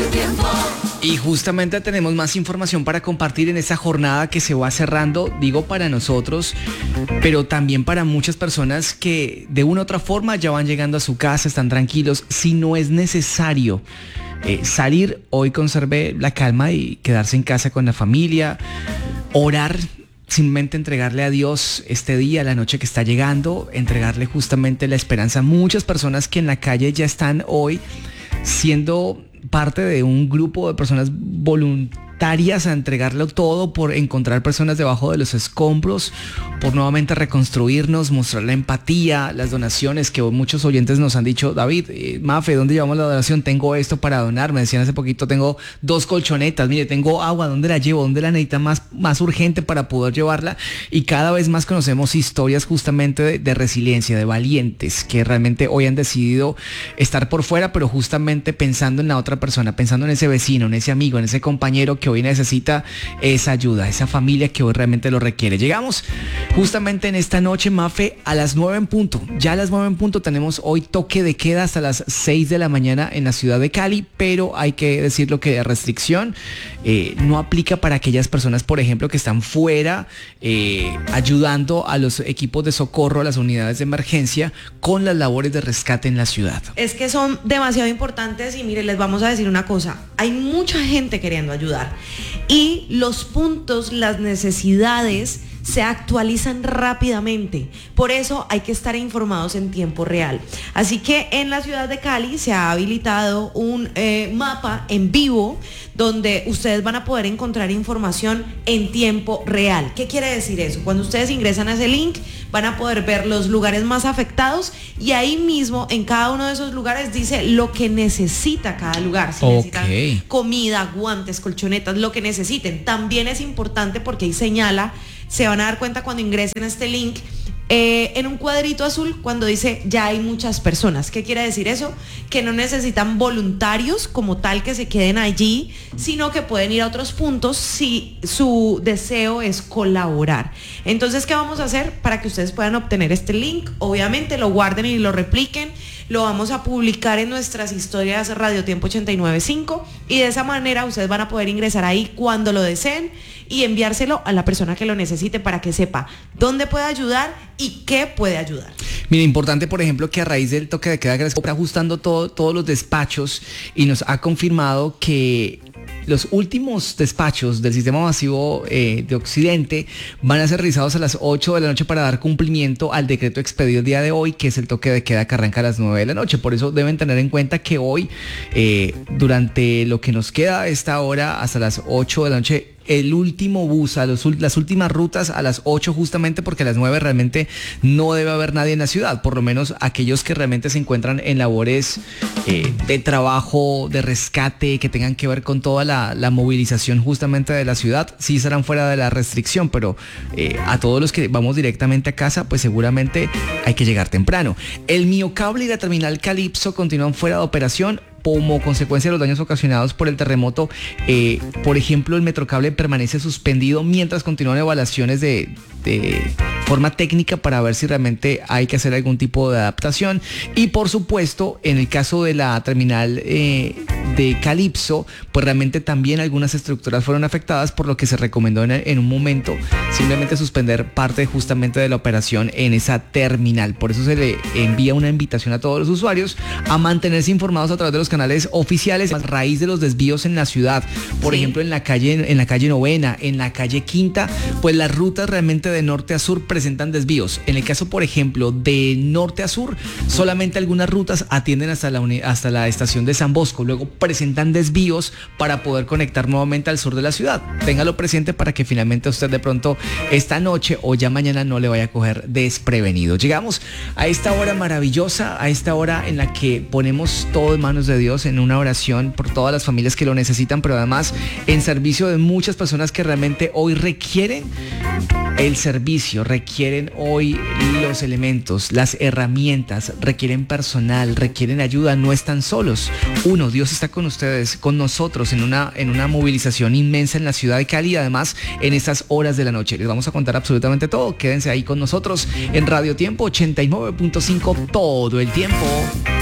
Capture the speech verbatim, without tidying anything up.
Y justamente tenemos más información para compartir en esta jornada que se va cerrando, digo para nosotros, pero también para muchas personas que de una u otra forma ya van llegando a su casa, están tranquilos. Si no es necesario eh, salir, hoy conserve la calma y quedarse en casa con la familia, orar, simplemente entregarle a Dios este día, la noche que está llegando, entregarle justamente la esperanza a muchas personas que en la calle ya están hoy siendo parte de un grupo de personas voluntarias a entregarlo todo por encontrar personas debajo de los escombros, por nuevamente reconstruirnos, mostrar la empatía, las donaciones que muchos oyentes nos han dicho. David, eh, Mafe, ¿dónde llevamos la donación? Tengo esto para donar, me decían hace poquito, tengo dos colchonetas, mire, tengo agua, ¿dónde la llevo? ¿Dónde la necesita más, más urgente para poder llevarla? Y cada vez más conocemos historias justamente de, de resiliencia, de valientes que realmente hoy han decidido estar por fuera, pero justamente pensando en la otra persona, pensando en ese vecino, en ese amigo, en ese compañero que hoy necesita esa ayuda, esa familia que hoy realmente lo requiere. Llegamos justamente en esta noche, Mafe, a las nueve en punto. Ya a las nueve en punto tenemos hoy toque de queda hasta las seis de la mañana en la ciudad de Cali, pero hay que decirlo que la restricción eh, no aplica para aquellas personas, por ejemplo, que están fuera eh, ayudando a los equipos de socorro, a las unidades de emergencia con las labores de rescate en la ciudad. Es que son demasiado importantes y mire, les vamos a decir una cosa, hay mucha gente queriendo ayudar y los puntos, las necesidades se actualizan rápidamente, por eso hay que estar informados en tiempo real. Así que en la ciudad de Cali se ha habilitado un eh, mapa en vivo donde ustedes van a poder encontrar información en tiempo real. ¿Qué quiere decir eso? Cuando ustedes ingresan a ese link van a poder ver los lugares más afectados y ahí mismo en cada uno de esos lugares dice lo que necesita cada lugar. Si okay. necesitan comida, guantes, colchonetas, lo que necesiten. También es importante porque ahí señala, se van a dar cuenta cuando ingresen a este link, eh, en un cuadrito azul cuando dice ya hay muchas personas. ¿Qué quiere decir eso? Que no necesitan voluntarios como tal que se queden allí, sino que pueden ir a otros puntos si su deseo es colaborar. Entonces, ¿qué vamos a hacer para que ustedes puedan obtener este link? Obviamente lo guarden y lo repliquen. Lo vamos a publicar en nuestras historias Radio Tiempo ochenta y nueve punto cinco y de esa manera ustedes van a poder ingresar ahí cuando lo deseen y enviárselo a la persona que lo necesite para que sepa dónde puede ayudar y qué puede ayudar. Mira, importante, por ejemplo, que a raíz del toque de queda que está ajustando todo, todos los despachos y nos ha confirmado que los últimos despachos del sistema masivo eh, de Occidente van a ser realizados a las ocho de la noche para dar cumplimiento al decreto expedido el día de hoy, que es el toque de queda que arranca a las nueve de la noche. Por eso deben tener en cuenta que hoy, eh, durante lo que nos queda a esta hora, hasta las ocho de la noche, el último bus, a los, las últimas rutas a las ocho justamente porque a las nueve realmente no debe haber nadie en la ciudad, por lo menos aquellos que realmente se encuentran en labores eh, de trabajo, de rescate, que tengan que ver con toda la, la movilización justamente de la ciudad, sí serán fuera de la restricción, pero eh, a todos los que vamos directamente a casa, pues seguramente hay que llegar temprano. El Miocable y la terminal Calipso continúan fuera de operación como consecuencia de los daños ocasionados por el terremoto. Eh, por ejemplo, el Metrocable permanece suspendido mientras continúan evaluaciones de, de forma técnica para ver si realmente hay que hacer algún tipo de adaptación. Y por supuesto, en el caso de la terminal eh, de Calipso, pues realmente también algunas estructuras fueron afectadas, por lo que se recomendó en, en un momento simplemente suspender parte justamente de la operación en esa terminal. Por eso se le envía una invitación a todos los usuarios a mantenerse informados a través de los canales oficiales a raíz de los desvíos en la ciudad. Por sí. ejemplo, en la calle en la calle Novena, en la calle Quinta, pues las rutas realmente de norte a sur presentan desvíos. En el caso, por ejemplo, de norte a sur, solamente algunas rutas atienden hasta la uni- hasta la estación de San Bosco, luego presentan desvíos para poder conectar nuevamente al sur de la ciudad. Téngalo presente para que finalmente usted de pronto esta noche o ya mañana no le vaya a coger desprevenido. Llegamos a esta hora maravillosa, a esta hora en la que ponemos todo en manos de Dios, en una oración por todas las familias que lo necesitan, pero además en servicio de muchas personas que realmente hoy requieren el servicio, requieren hoy los elementos, las herramientas, requieren personal, requieren ayuda, no están solos. Uno, Dios está con ustedes, con nosotros en una, en una movilización inmensa en la ciudad de Cali, además en estas horas de la noche. Les vamos a contar absolutamente todo. Quédense ahí con nosotros en Radio Tiempo ochenta y nueve punto cinco todo el tiempo.